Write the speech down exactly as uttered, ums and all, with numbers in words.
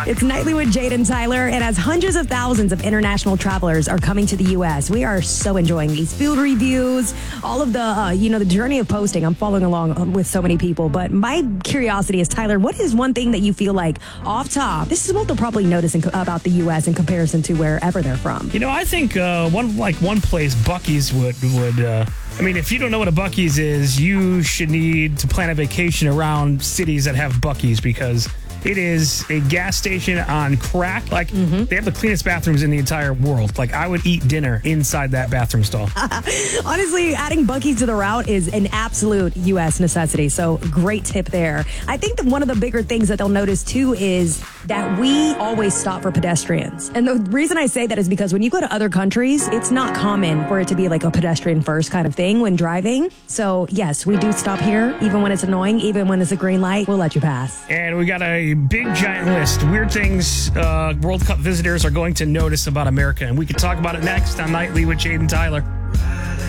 It's Nightly with Jade and Tyler, and as hundreds of thousands of international travelers are coming to the U S, we are so enjoying these food reviews, all of the, uh, you know, the journey of posting. I'm following along with so many people, but my curiosity is, Tyler, what is one thing that you feel like off top, this is what they'll probably notice in, about the U S in comparison to wherever they're from? You know, I think uh, one like one place, Buc-ee's would would. Uh, I mean, if you don't know what a Buc-ee's is, you should need to plan a vacation around cities that have Buc-ee's, because it is a gas station on crack. Like, mm-hmm. They have the cleanest bathrooms in the entire world. Like, I would eat dinner inside that bathroom stall. Honestly, adding Buc-ee's to the route is an absolute U S necessity. So, great tip there. I think that one of the bigger things that they'll notice, too, is that we always stop for pedestrians. And the reason I say that is because when you go to other countries, it's not common for it to be like a pedestrian first kind of thing when driving. So, yes, we do stop here, even when it's annoying, even when it's a green light, we'll let you pass. And we got a big giant list. Weird things uh, World Cup visitors are going to notice about America. And we can talk about it next on Nightly with Jade and Tyler.